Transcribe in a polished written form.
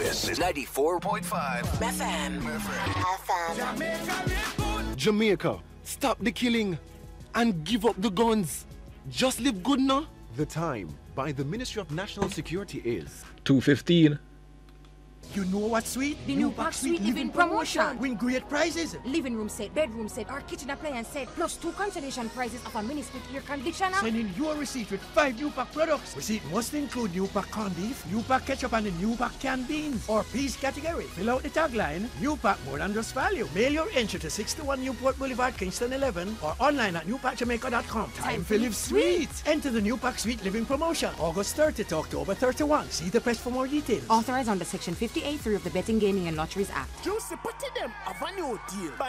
This is 94.5 FM. Jamaica, stop the killing and give up the guns. Just live good now. The time by the Ministry of National Security is 2:15. You know what's sweet? The new Pack Sweet Living promotion. Win great prizes. Living room set, bedroom set, or kitchen appliance set, plus 2 consolation prizes of a mini-split air conditioner. Send in your receipt with 5 new pack products. Receipt must include new pack corned beef, new pack ketchup, and the new pack canned beans. Or peas category. Fill out the tagline, new pack more than just value. Mail your entry to 61 Newport Boulevard, Kingston 11, or online at newpackjamaica.com. Time to live sweet. Enter the new Pack Sweet Living promotion, August 30 to October 31. See the press for more details. Authorized under Section 58.3 of the Betting, Gaming and Lotteries Act. Juicy, put them, have a new deal.